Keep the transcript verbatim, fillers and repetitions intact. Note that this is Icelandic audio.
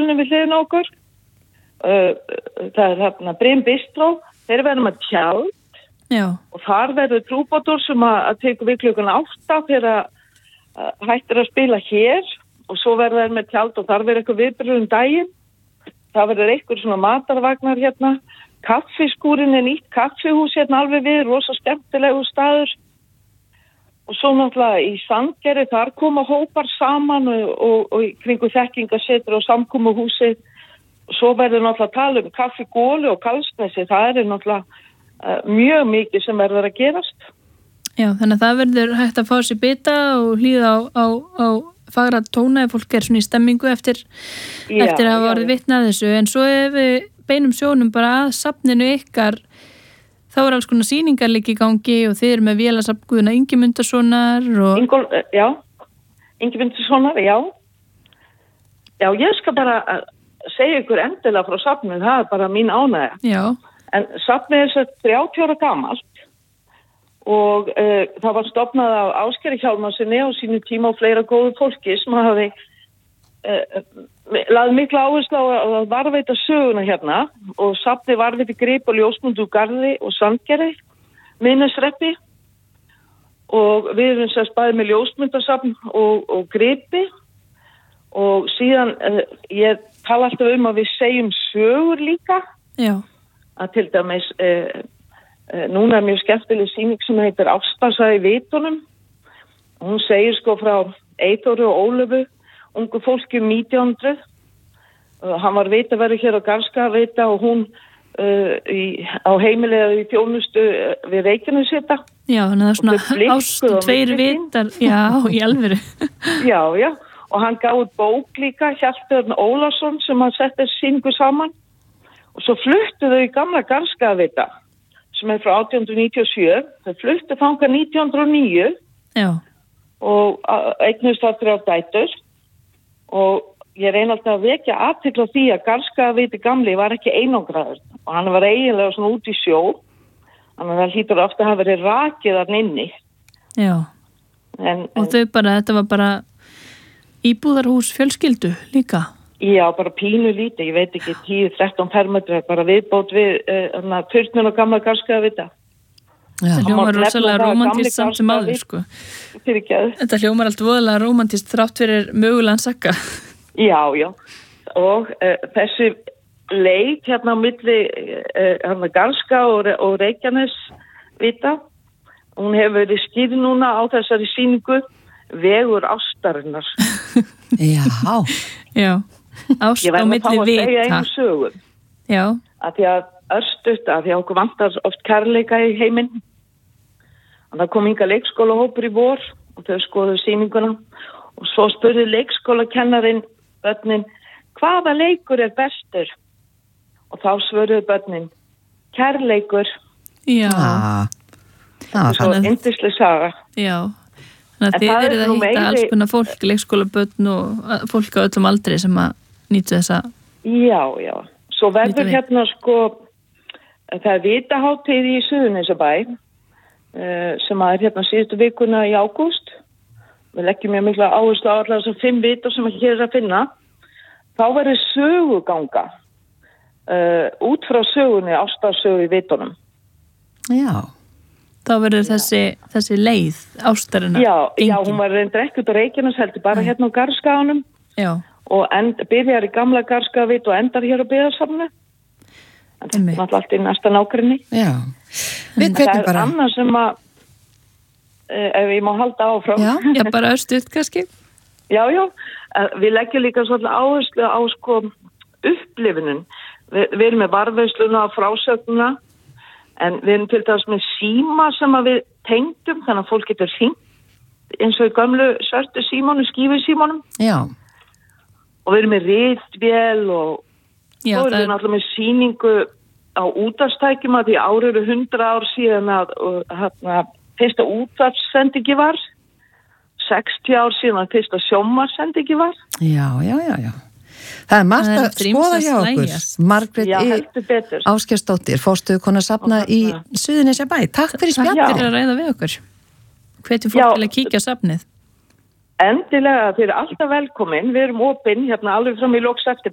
hótelinu við hliðina á okkur. Uh, það er hérna Brim Bistró, þeir verðum að tjald. Já. Og þar verður trúbátur sem að, að tekur við klukkan átta fyrir að uh, hættir að spila hér og svo verður þeir með tjald og þar verður eitthvað viðbyrður um daginn. Það verður eitthvað svona matarvagnar hérna. Kaffiskúrin er nýtt kaffihús hérna alveg við, rosa skemmtilegu staður. Og svo náttúrulega í Sandgerði þar koma hópar saman og, og, og kringu þekkingasetur og samkomuhúsið. Og svo verður náttúrulega að tala um kaffigóli og Karlsnesi, það er náttúrulega uh, mjög mikið sem verður að gerast. Já, þannig að það verður hægt að fá sér bita og hlýða á, á, á fagra tóna ef fólk er svona í stemmingu eftir, já, eftir að hafa orðið vitni að þessu. En svo ef við beinum sjónum bara að safninu ykkar, þá er alls konar sýningar líka í gangi og þið eru með vélasafn Guðna Ingimundarsonar og... Ingól, já, Ingimundarsonar, já. Já, ég skal bara segja ykkur endilega frá safninu, það er bara mín ánægja. Já. En safnið er svo þrjátíu ára gamalt og uh, það var stofnað af Ásgeiri Hjálmarsinni á sínu tíma og fleira góðu fólki sem hafi uh, laði mikla áherslu á að varðveita söguna hérna og safnið varðveiti grip og ljósmundu Garði og Sandgerði, minnisreppi og við erum sérst bæði með ljósmundasafn og, og gripi og síðan uh, ég tala alltaf um að við segjum sögur líka. Já. Að til dæmis uh, uh, núna er mjög skemmtileg sýning sem heitir Ástasaði vitunum. Hún segir sko frá Eyþóri og Ólöfu, ungu fólki um nítján hundruð. Uh, hann var vitaverður hér á Garðskagavita og hún uh, í, á heimilega í þjónustu uh, við Reykjanesvita. Já, þannig að það er svona ástu tveir vitar, já, í alvöru. Já, já. Og hann gaf út bók líka, Hjaltörn Ólafsson, sem hann setti sýningu saman. Og svo fluttu þau í gamla Garðskagavita, sem er frá átján hundruð níutíu og sjö. Þau fluttu þangað nítján hundruð og níu. Já. Og eignust það þrjár dætur. Og ég reyni alltaf að vekja athygli á því að Garðskagaviti gamli var ekki einangraður. Og hann var eiginlega svona út í sjó. Þannig að það hlýtur ofta að hafa verið rakið þarna inni. Já. En, og þau bara, þetta var bara... Íbúðarhús fjölskyldu líka? Já, bara pínu lítið, ég veit ekki, tíu til þrettán fermetrar, bara viðbót við uh, turnin og gamla Garðskagavita. Það hljómar rosalega rómantist samt sem áður, sko. Þetta hljómar allt voðalega rómantist þrátt fyrir mögulegan sakka. Já, já. Og uh, þessi leit hérna á milli uh, Garðska og, og Reykjanesvita, hún hefur verið skýrð núna á þessari sýningu Vegur ástarinnar. Já. Já. Ást á milli vita. Ég verð að fá að segja einu sögu. Já. Að því að örstutt, að því að okkur vantar oft kærleika í heiminn. Og það kom inga leikskólahópur í vor og þau skoðuðu sýninguna. Og svo spurði leikskólakennarinn börnin, hvaða leikur er bestur? Og þá svöruðu börnin, kærleikur. Já. Ah. Ah, svo yndisleg saga. Já. Þannig að þið eruð að hitta alls konar fólk, leikskólabörn og fólk á öllum aldri sem að nýta þessa... Já, já. Svo verður hérna sko, það er vitahátíð í Suðurnesjabæ sem að er hérna síðustu vikuna í ágúst. Við leggjum mjög mikla áherslu á allar þessar fimm vitur sem að hér er að finna. Þá verður söguganga uh, út frá sögunni, ástarsögu í vitunum. Já. Þá verður þessi, þessi leið ástarinnar. Já, já, hún var reyndir ekkert á Reykjanes, heldur bara mm. hérna á Garðskaganum. Já. Og end, byrjar í gamla Garðskagavit og endar hér á Byggðasafninu. En þetta er alltaf í næsta nágrinni. Já. Við það er bara... annað sem að, ef ég má halda áfram. Já, já bara östuð kannski. Já, já. Við leggjum líka svolítið áherslu á sko upplifunum. Vi, við erum með varðveisluna og frásögnuna. En við erum til dæmis með síma sem að við tengdum, þannig að fólk getur hringt eins og í gamlu svörtu símónu, skífu símónum. Já. Og við erum með ritvél og Já, svo erum við náttúrulega með sýningu á útvarpstækjum að því árið eru hundra ár síðan að hérna fyrsta útvarpssendingi var, sextíu ár síðan að fyrsta sjónvarpssendingi var. Já, já, já, já. Það er margt að skoða hjá okkur. Margrét í Ásgeirsdóttir, forstöðukona safna í Suðurnesjabæ. Takk fyrir spjallið. Takk fyrir að ræða við okkur. Hvetjum fólk til að kíkja á safnið. Endilega, þið eru alltaf velkomin. Við erum opin hérna alveg fram í lok september.